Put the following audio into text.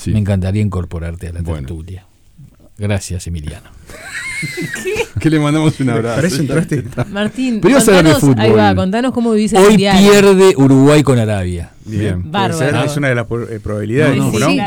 Sí. Me encantaría incorporarte a la Bueno. tertulia. Gracias, Emiliano. Que le mandamos un abrazo. Parece un traste. Martín, Pero ibas a hablar de contanos, ahí fútbol. va, contanos cómo vivís el Hoy mundial. pierde Uruguay con Arabia. Bien. Bárbaro. Es una de las probabilidades, No, ¿no? Sí.